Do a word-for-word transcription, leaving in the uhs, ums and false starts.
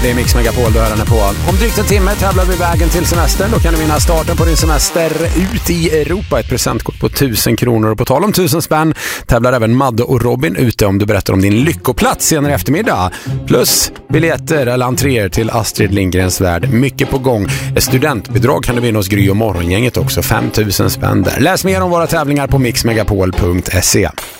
Det är Mix Megapol du hör henne på. Om drygt en timme tävlar vi vägen till semestern. Då kan du vinna starten på din semester ut i Europa. Ett presentkort på tusen kronor. Och på tal om tusen spänn tävlar även Madde och Robin ute om du berättar om din lyckoplats senare eftermiddag. Plus biljetter eller entréer till Astrid Lindgrens värld. Mycket på gång. Ett studentbidrag kan du vinna hos Gry och Morgongänget också. fem tusen spänn där. Läs mer om våra tävlingar på mix megapol punkt se.